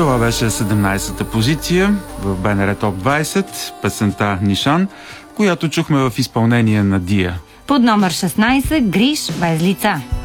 Това беше 17-та позиция в БНР Топ 20, песента Нишан, която чухме в изпълнение на Дия. Под номер 16 Гриш без лица.